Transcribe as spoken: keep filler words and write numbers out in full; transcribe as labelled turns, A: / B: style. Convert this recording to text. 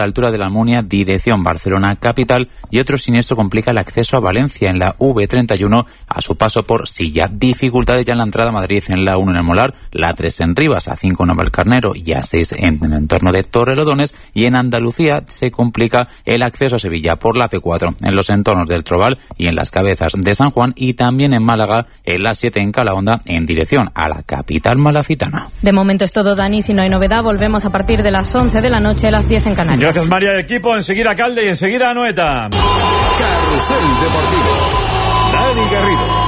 A: la altura de la Almunia, dirección Barcelona capital, y otro siniestro complica el acceso a Valencia en la V treinta y uno a su paso por Silla. Dificultades ya en la entrada a Madrid en la uno en el Molar, la tres en Rivas, a cinco en Navalcarnero y a seis en el entorno de Torrelodones, y en Andalucía se complica el acceso a Sevilla por la P cuatro en los entornos del Trobal y en las Cabezas de San Juan, y también en Málaga en la siete en Calahonda en dirección a la capital malacitana.
B: De momento es todo, Dani. Si no hay novedad, volvemos a partir de las once de la noche, a las diez en Canarias.
C: Gracias, María, equipo. Enseguida Calde y enseguida Anoeta.
D: Carrusel Deportivo. Dani Garrido.